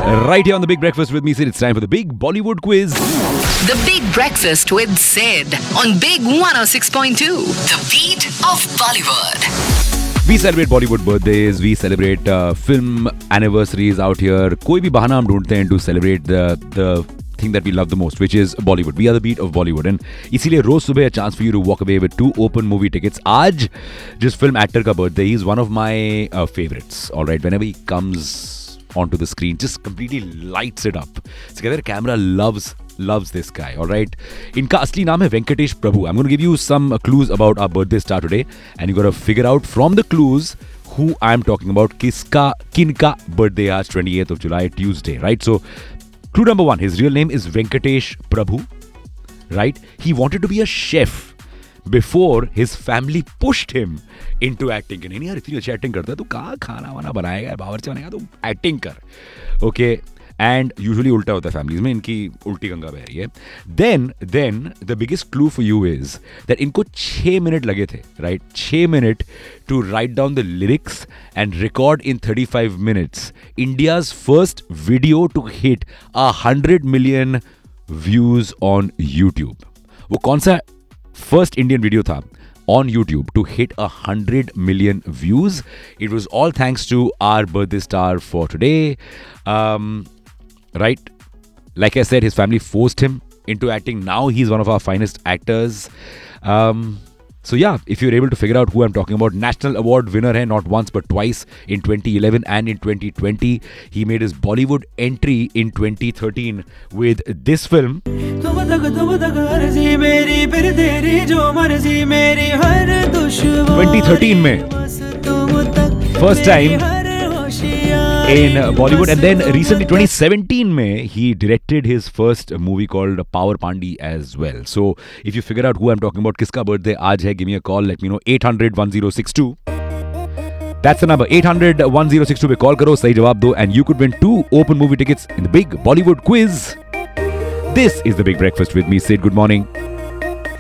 Right here on The Big Breakfast with me, Sid. It's time for the Big Bollywood Quiz. The Big Breakfast with Sid on Big 106.2. The beat of Bollywood. We celebrate Bollywood birthdays. We celebrate film anniversaries out here. कोई भी बहाना हम ढूंढते हैं to celebrate the thing that we love the most, which is Bollywood. We are the beat of Bollywood. And इसीलिए रोज सुबह a chance for you to walk away with 2 open movie tickets. आज जिस film actor का birthday, he's one of my favorites. All right, whenever he comes onto the screen, just completely lights it up. Together, camera loves this guy. All right. इनका असली नाम है Venkatesh Prabhu. I'm going to give you some clues about our birthday star today, and you got to figure out from the clues who I'm talking about. Kinka birthday आज 28th of July, Tuesday. Right. So, clue number 1. His real name is Venkatesh Prabhu. Right. He wanted to be a chef before his family pushed him into acting. नहीं यार इतनी अच्छी acting करता है, तू कहाँ खाना वाना बनाएगा, बावर्ची बनेगा, तू एक्टिंग कर. Okay. And usually उल्टा होता है families में, इनकी उल्टी गंगा बह रही है. Then the biggest clue for you is that इनको 6 minute लगे थे, right? 6 minute to write down the lyrics and record in 35 minutes India's first video to hit 100 million views on YouTube. वो कौन सा first Indian video था on YouTube to hit 100 million views? It was all thanks to our birthday star for today. Right? Like I said, his family forced him into acting. Now he's one of our finest actors. So yeah, if you're able to figure out who I'm talking about, National Award winner hai, not once but twice, in 2011 and in 2020. He made his Bollywood entry in 2013 with this film. 2013 में first time in Bollywood, and then recently 2017 mein he directed his first movie called Power Pandi as well. So if you figure out who I'm talking about, kiska birthday aaj hai, give me a call, let me know. 800-1062. That's the number. 800-1062 pe call karo, sahi jawab do, and you could win 2 open movie tickets in the Big Bollywood Quiz. This is the Big Breakfast with me, Sid. Good morning.